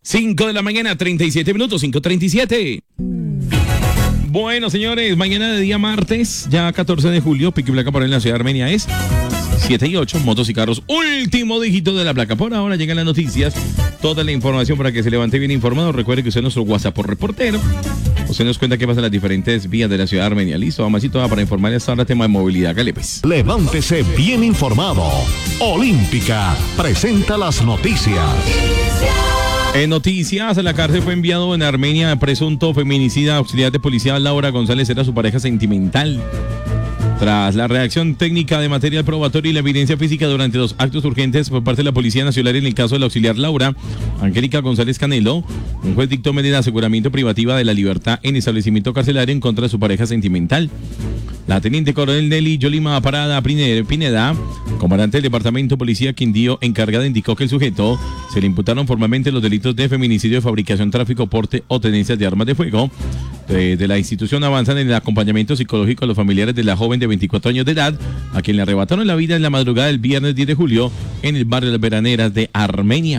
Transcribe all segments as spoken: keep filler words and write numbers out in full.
cinco de la mañana, treinta y siete minutos, cinco treinta y siete. Bueno, señores, mañana de día martes, ya catorce de julio, pico y placa por ahí en la ciudad de Armenia es siete y ocho, motos y carros, último dígito de la placa. Por ahora llegan las noticias, toda la información para que se levante bien informado. Recuerde que usted es nuestro WhatsApp por reportero. Usted nos cuenta qué pasa en las diferentes vías de la ciudad de Armenia. Listo, mamacito, va para informarle hasta ahora tema de movilidad. Dale, pues. Levántese bien informado. Olímpica presenta las noticias. En noticias, a la cárcel fue enviado en Armenia presunto feminicida auxiliar de policía Laura González, era su pareja sentimental. Tras la reacción técnica de material probatorio y la evidencia física durante los actos urgentes por parte de la Policía Nacional en el caso de la auxiliar Laura Angélica González Canelo, un juez dictó medida de aseguramiento privativa de la libertad en establecimiento carcelario en contra de su pareja sentimental. La teniente coronel Nelly Yolima Parada Pineda, comandante del departamento de policía Quindío encargada, indicó que el sujeto se le imputaron formalmente los delitos de feminicidio, fabricación, tráfico, porte o tenencia de armas de fuego. Desde la institución avanzan en el acompañamiento psicológico a los familiares de la joven de veinticuatro años de edad, a quien le arrebataron la vida en la madrugada del viernes diez de julio en el barrio de las Veraneras de Armenia.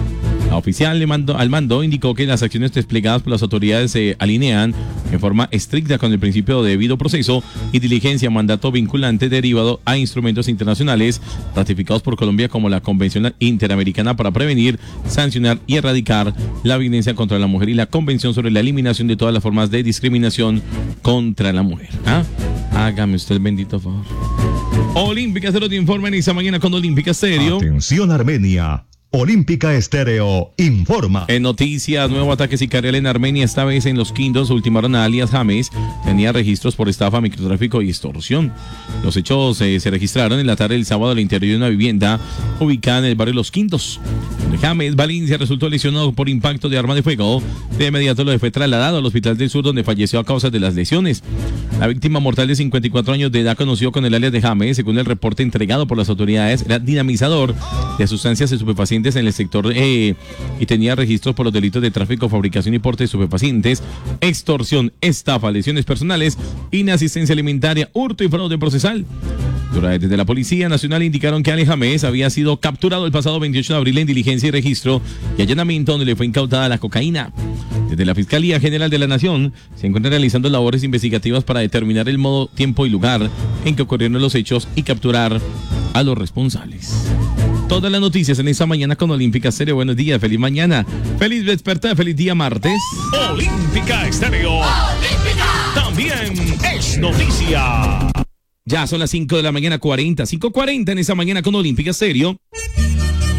La oficial le mandó, al mando indicó que las acciones desplegadas por las autoridades se alinean en forma estricta con el principio de debido proceso y diligencia, mandato vinculante derivado a instrumentos internacionales ratificados por Colombia como la Convención Interamericana para prevenir, sancionar y erradicar la violencia contra la mujer y la Convención sobre la eliminación de todas las formas de discriminación contra la mujer. ¿Ah? Hágame usted el bendito favor. Olímpica Estéreo te informa en esta mañana con Olímpica Estéreo. Atención Armenia. Olímpica Estéreo informa. En noticias, nuevo ataque sicarial en Armenia, esta vez en Los Quindos, ultimaron a alias James, tenía registros por estafa, microtráfico y extorsión. Los hechos eh, se registraron en la tarde del sábado al interior de una vivienda ubicada en el barrio Los Quindos. James Valencia resultó lesionado por impacto de arma de fuego. De inmediato lo fue trasladado al Hospital del Sur, donde falleció a causa de las lesiones. La víctima mortal de cincuenta y cuatro años de edad, conocido con el alias de James, según el reporte entregado por las autoridades, era dinamizador de sustancias estupefacientes en el sector eh, y tenía registros por los delitos de tráfico, fabricación y porte de estupefacientes, extorsión, estafa, lesiones personales, inasistencia alimentaria, hurto y fraude procesal. Desde la Policía Nacional indicaron que Ali James había sido capturado el pasado veintiocho de abril en diligencia y registro y allanamiento, donde le fue incautada la cocaína. Desde la Fiscalía General de la Nación se encuentran realizando labores investigativas para determinar el modo, tiempo y lugar en que ocurrieron los hechos y capturar a los responsables. Todas las noticias en esta mañana con Olímpica Estéreo. Buenos días, feliz mañana, feliz despertar, feliz día martes. Olímpica Estéreo. Olímpica también es noticia. Ya son las cinco de la mañana, cuarenta, cinco cuarenta en esta mañana con Olímpica Estéreo.